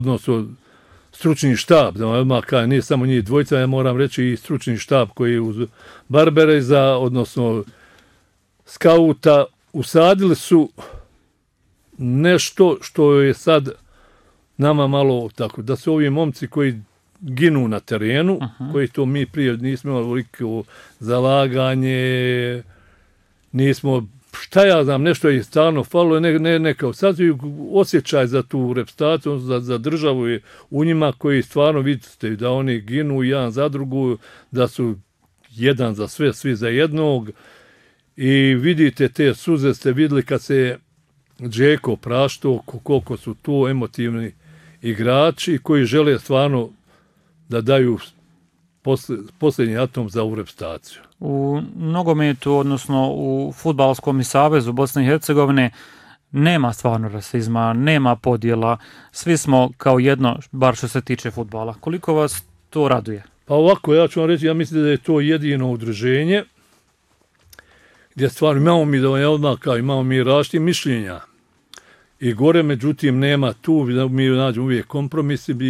odnosno stručni štab, da odmah kaže, nije samo njih dvojica, ja moram reći i stručni štab koji je uz Barbereza, odnosno skauta, usadili su nešto što je sad nama malo tako, da su ovi momci koji ginu na terenu, koji to mi prije nismo imali veliko zalaganje, nismo, šta ja znam, nešto je stalno falilo, nekao sad osjećaj za tu reprezentaciju, za državu je u njima koji stvarno vidite da oni ginu jedan za drugu, da su jedan za sve, svi za jednog i vidite te suze ste vidjeli kad se Džeko praštao, koliko su to emotivni igrači koji žele stvarno da daju posljednji atom za ovu reprezentaciju. U nogometu, odnosno u Fudbalskom savezu Bosne i Hercegovine nema stvarno rasizma, nema podjela, svi smo kao jedno, bar što se tiče fudbala. Koliko vas to raduje? Pa ovako, ja ću vam reći, ja mislim da je to jedino udruženje gdje stvarno imamo mi različite mišljenja. I gore, međutim, nema tu, mi nađemo uvijek kompromis i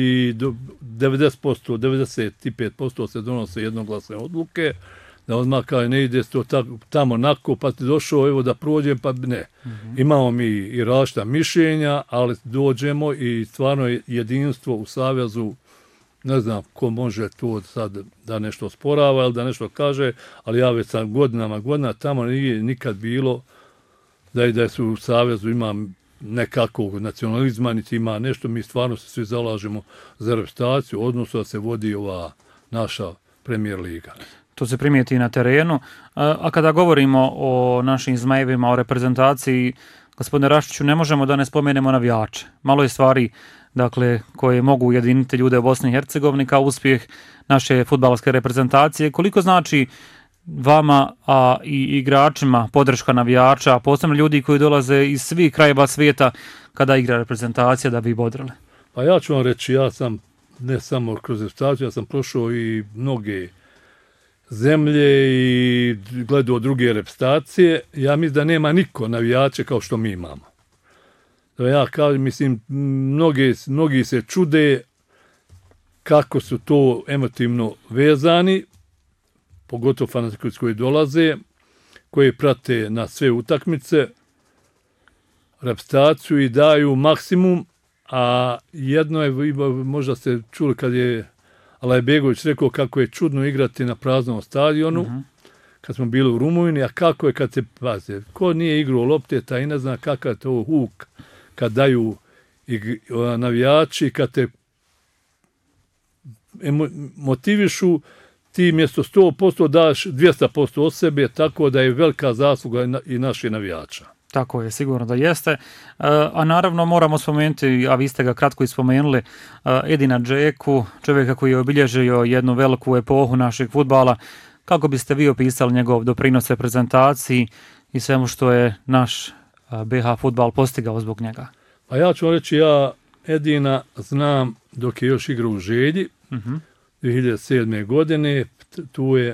95% se donose jednoglasne odluke, da odmah kao ne ide to tamo nako, pa ti došao, evo da prođem, pa ne. Imamo mi i različita mišljenja, ali dođemo i stvarno je jedinstvo u savezu, ne znam ko može to sad da nešto sporava ili da nešto kaže, ali ja već sam godina, tamo nije nikad bilo da su u savezu imam nekakvog nacionalizma, niti ima nešto, mi stvarno se svi zalažemo za reprezentaciju, odnosno da se vodi ova naša Premier liga. To se primijeti na terenu. A kada govorimo o našim zmajevima, o reprezentaciji, gospodine Rašiću, ne možemo da ne spomenemo navijače. Malo je stvari dakle, koje mogu ujediniti ljude u Bosni i Hercegovini kao uspjeh naše fudbalske reprezentacije. Koliko znači vama, a i igračima podrška navijača, posebno ljudi koji dolaze iz svih krajeva svijeta kada igra reprezentacija da bi bodrili? Pa ja ću vam reći, ja sam ne samo kroz reprezentaciju, ja sam prošao i mnoge zemlje i gledao druge reprezentacije. Ja mislim da nema niko navijače kao što mi imamo. Da ja kažem, mislim, mnogi se čude kako su to emotivno vezani, pogotovo fanatici koji dolaze, koji prate na sve utakmice, reprezentaciju i daju maksimum, a jedno je, možda ste čuli kad je Alajbegović rekao kako je čudno igrati na praznom stadionu, kad smo bili u Rumuniji, a kako je kad se, pazite, ko nije igrao lopte, taj ne zna kakav je to huk kad daju navijači, kad te motivišu, ti mjesto 100% daš 200% od sebe, tako da je velika zasluga i naših navijača. Tako je, sigurno da jeste. A naravno moramo spomenuti, a vi ste ga kratko ispomenuli, Edina Džeku, čovjeka koji je obilježio jednu veliku epohu našeg fudbala. Kako biste vi opisali njegov doprinos reprezentaciji i svemu što je naš BH fudbal postigao zbog njega? Pa ja ću vam reći, ja Edina znam dok je još igrao u Želji, 2007. godine, tu je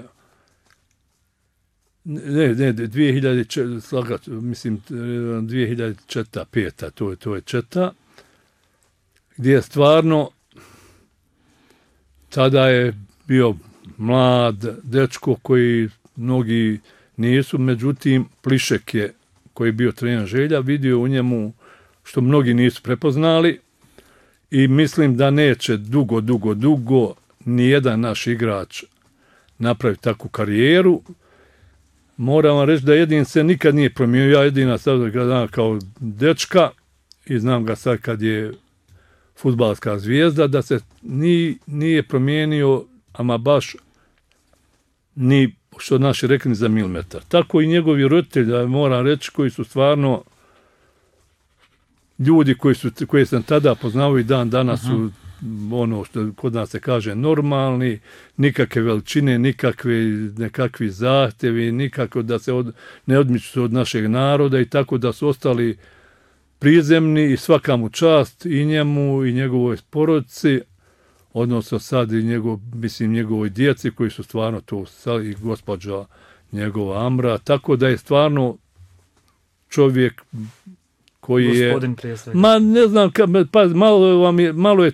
2004-2005, to je četa, gdje je stvarno tada je bio mlad dečko koji mnogi nisu, međutim Plišek je, koji je bio trener Želja, vidio u njemu što mnogi nisu prepoznali i mislim da neće dugo nijedan naš igrač napraviti takvu karijeru. Moram vam reći da Edin se nikad nije promijenio. Ja Edina sad gledam kao dečka i znam ga sad kad je fudbalska zvijezda, da se nije promijenio, ama baš ni što naši rekli za milimetar. Tako i njegovi roditelji, moram reći, koji su stvarno ljudi koje sam tada poznao i dan danas su ono što kod nas se kaže normalni, nikakve veličine, nekakvi zahtjevi, nikako da se ne odmiču od našeg naroda i tako da su ostali prizemni i svaka mu čast i njemu i njegovoj porodici, odnosno sad i njegovoj djeci koji su stvarno to i gospođa njegova Amra, tako da je stvarno čovjek koji je, ma ne znam, pa malo je